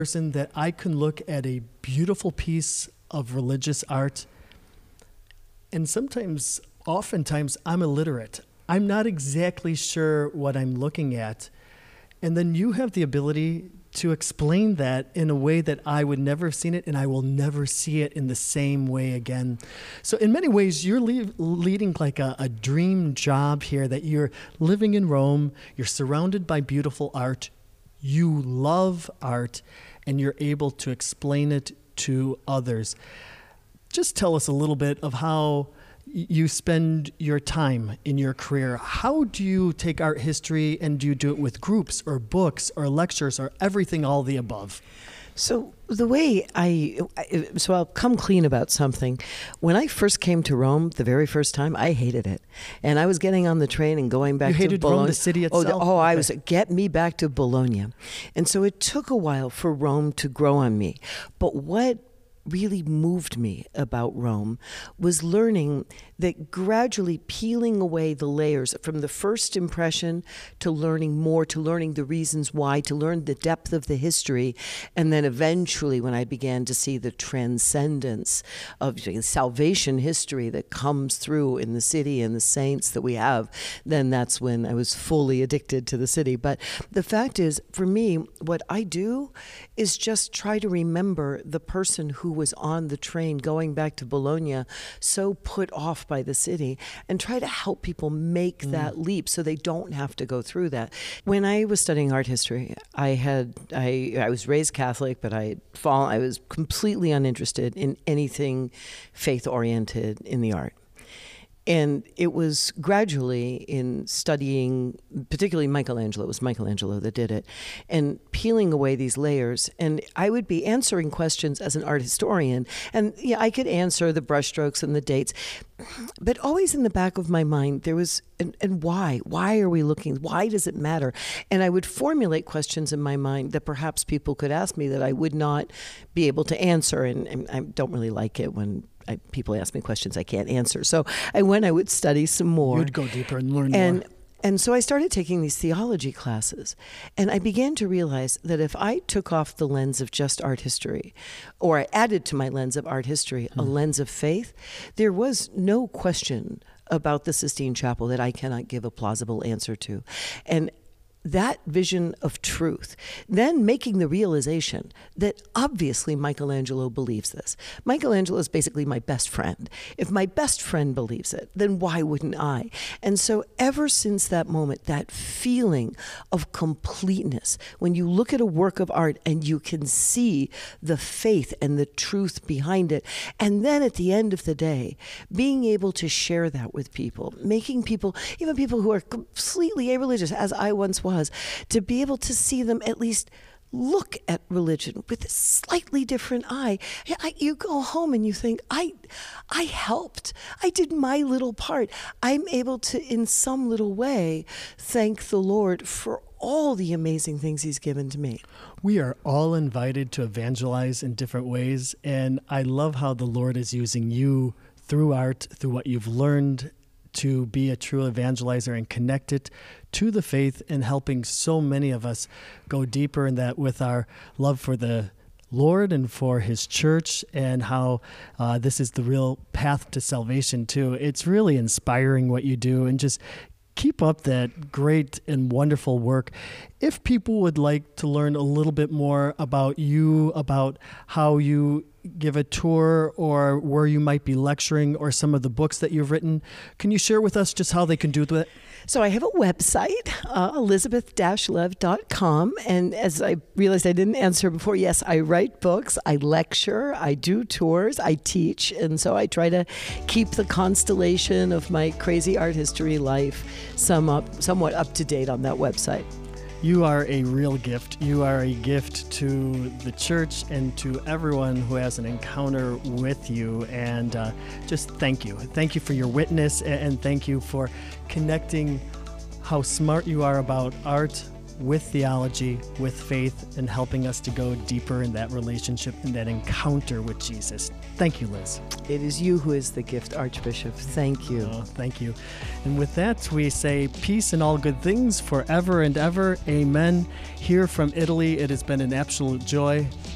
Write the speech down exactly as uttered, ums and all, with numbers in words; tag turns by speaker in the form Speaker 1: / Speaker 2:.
Speaker 1: person that I can look at a beautiful piece of religious art, and sometimes, oftentimes, I'm illiterate. I'm not exactly sure what I'm looking at. And then you have the ability to explain that in a way that I would never have seen it, and I will never see it in the same way again. So in many ways, you're le- leading like a, a dream job here, that you're living in Rome, you're surrounded by beautiful art, you love art, and you're able to explain it to others. Just tell us a little bit of how you spend your time in your career. How do you take art history, and do you do it with groups or books or lectures or everything, all the above?
Speaker 2: So the way I, so I'll come clean about something. When I first came to Rome, the very first time, I hated it. And I was getting on the train and going back
Speaker 1: you
Speaker 2: to
Speaker 1: hated
Speaker 2: Bologna.
Speaker 1: Rome, the city itself?
Speaker 2: Oh, the, oh I
Speaker 1: okay.
Speaker 2: was, get me back to Bologna. And so it took a while for Rome to grow on me. But what really moved me about Rome was learning that gradually peeling away the layers from the first impression to learning more, to learning the reasons why, to learn the depth of the history, and then eventually when I began to see the transcendence of salvation history that comes through in the city and the saints that we have, then that's when I was fully addicted to the city. But the fact is, for me, what I do is just try to remember the person who was on the train going back to Bologna, so put off by the city, and try to help people make mm. that leap so they don't have to go through that. When I was studying art history, I had I I was raised Catholic, but I fall I was completely uninterested in anything faith oriented in the art. And it was gradually in studying, particularly Michelangelo, it was Michelangelo that did it, and peeling away these layers. And I would be answering questions as an art historian, and yeah, I could answer the brushstrokes and the dates, but always in the back of my mind, there was, and, and why? Why are we looking? Why does it matter? And I would formulate questions in my mind that perhaps people could ask me that I would not be able to answer, and, and I don't really like it when I, people ask me questions I can't answer. So I went, I would study some more.
Speaker 1: You'd go deeper and learn
Speaker 2: and,
Speaker 1: more.
Speaker 2: And so I started taking these theology classes, and I began to realize that if I took off the lens of just art history, or I added to my lens of art history mm. a lens of faith, there was no question about the Sistine Chapel that I cannot give a plausible answer to. And that vision of truth, then making the realization that obviously Michelangelo believes this. Michelangelo is basically my best friend. If my best friend believes it, then why wouldn't I? And so ever since that moment, that feeling of completeness, when you look at a work of art and you can see the faith and the truth behind it, and then at the end of the day, being able to share that with people, making people, even people who are completely irreligious, as I once was, was, to be able to see them at least look at religion with a slightly different eye. I, you go home and you think, I, I helped. I did my little part. I'm able to, in some little way, thank the Lord for all the amazing things he's given to me.
Speaker 1: We are all invited to evangelize in different ways, and I love how the Lord is using you through art, through what you've learned, to be a true evangelizer and connect it to the faith, and helping so many of us go deeper in that with our love for the Lord and for his church, and how uh, this is the real path to salvation too. It's really inspiring what you do, and just keep up that great and wonderful work. If people would like to learn a little bit more about you, about how you give a tour, or where you might be lecturing, or some of the books that you've written, can you share with us just how they can do that?
Speaker 2: So I have a website, uh, elizabeth dash lev dot com, and as I realized I didn't answer before, yes, I write books, I lecture, I do tours, I teach, and so I try to keep the constellation of my crazy art history life some up, somewhat up to date on that website.
Speaker 1: You are a real gift. You are a gift to the church and to everyone who has an encounter with you. And uh, just thank you. Thank you for your witness, and thank you for connecting how smart you are about art with theology, with faith, and helping us to go deeper in that relationship and that encounter with Jesus. Thank you, Liz.
Speaker 2: It is you who is the gift, Archbishop. Thank you.
Speaker 1: Oh, thank you. And with that, we say peace and all good things forever and ever. Amen. Here from Italy, it has been an absolute joy.